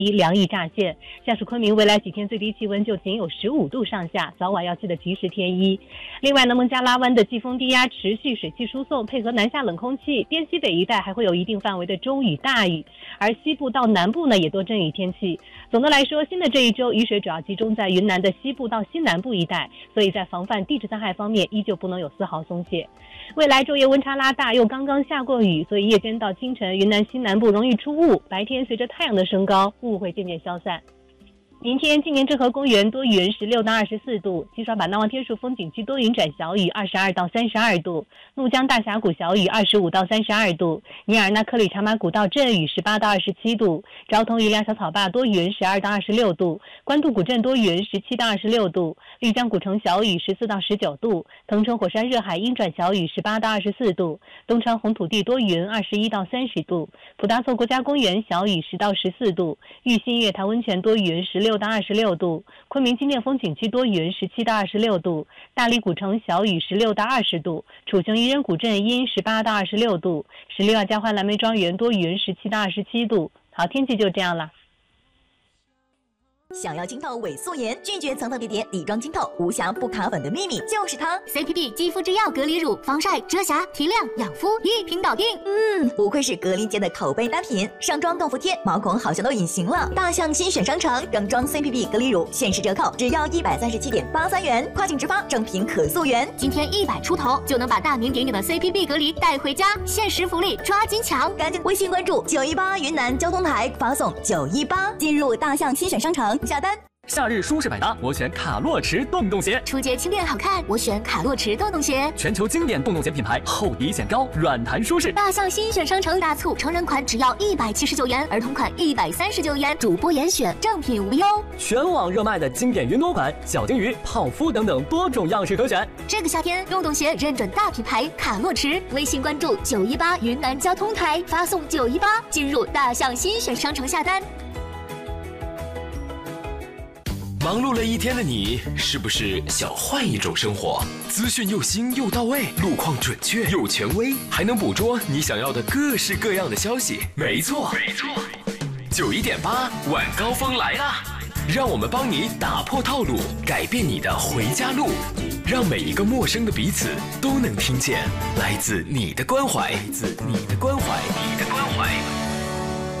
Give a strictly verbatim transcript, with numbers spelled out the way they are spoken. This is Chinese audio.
凉意乍现，下属昆明未来几天最低气温就仅有十五度上下，早晚要记得及时添衣。另外呢，孟加拉湾的季风低压持续水汽输送，配合南下冷空气，滇西北一带还会有一定范围的中雨大雨，而西部到南部呢也多阵雨天气。总的来说，新的这一周雨水主要集中在云南的西部到西南部一带，所以在防范地质灾害方面依旧不能有丝毫松懈。未来昼夜温差拉大，又刚刚下过雨，所以夜间到清晨云南西南部容易出雾，白天随着太阳的升高，雾会渐渐消散。明天今年镇河公园多云十六到二十四度，西双版纳望天数风景区多云转小雨二十二到三十二度，怒江大峡谷小雨二十五到三十二度，尼尔纳克里茶马古道阵雨十八到二十七度，昭通榆梁小草坝多云十二到二十六度，官渡古镇多云十七到二十六度，丽江古城小雨十四到十九度，腾冲火山热海阴转小雨十八到二十四度，东川红土地多云二十一到三十度，普达措国家公园小雨十到十四度，玉新月潭温泉多云十六到二十六度，昆明金殿风景区多云十七到二十六度，大理古城小雨十六到二十度，楚雄渔人古镇阴十八到二十六度，十六号交换蓝莓庄园多云十七到二十七度。好，天气就这样了。 想要晶透伪素颜，拒绝层层叠叠底妆晶透，无瑕不卡粉的秘密就是它 C P B 肌肤之钥隔离乳，防晒、遮瑕、提亮、养肤一瓶搞定。 嗯，不愧是格林洁的口碑单品，上妆豆腐贴，毛孔好像都隐形了。大象新选商城整装 C P B 隔离乳限时折扣，只要一百三十七点八三元，跨境直发，正品可溯源。 今天一百出头就能把大名鼎鼎的 C P B 隔离带回家，限时福利抓紧抢！ 赶紧微信关注九一八云南交通台，发送九一八进入大象新选商城下单。 夏日舒适百搭，我选卡洛驰洞洞鞋。 初阶轻便好看，我选卡洛驰洞洞鞋。 全球经典洞洞鞋品牌，厚底显高，软弹舒适。 大象新选商城大促，成人款只要一百七十九元，儿童款一百三十九元，主播严选，正品无忧。 全网热卖的经典云朵款、小金鱼、泡芙等等多种样式可选。 这个夏天，洞洞鞋认准大品牌卡洛驰，微信关注九一八云南交通台，发送九一八进入大象新选商城下单。 忙碌了一天的你，是不是想换一种生活？资讯又新又到位，路况准确又权威，还能捕捉你想要的各式各样的消息。没错，没错，九一点八晚高峰来啦！让我们帮你打破套路，改变你的回家路，让每一个陌生的彼此都能听见来自你的关怀，来自你的关怀，你的关怀。